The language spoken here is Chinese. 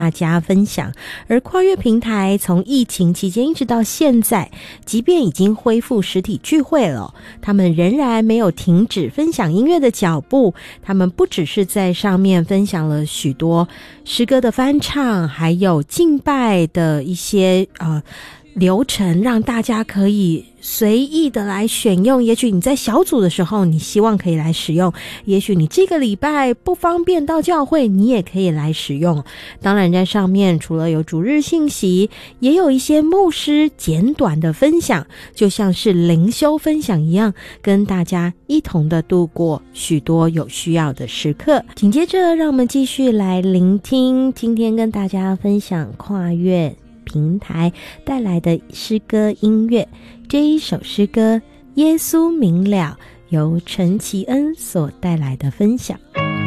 大家分享。而跨越平台从疫情期间一直到现在，即便已经恢复实体聚会了，他们仍然没有停止分享音乐的脚步。他们不只是在上面分享了许多诗歌的翻唱，还有敬拜的一些流程，让大家可以随意的来选用。也许你在小组的时候你希望可以来使用，也许你这个礼拜不方便到教会，你也可以来使用。当然在上面除了有主日信息，也有一些牧师简短的分享，就像是灵修分享一样，跟大家一同的度过许多有需要的时刻。紧接着让我们继续来聆听今天跟大家分享跨越平台带来的诗歌音乐。这一首诗歌《耶稣明了》由陈其恩所带来的分享。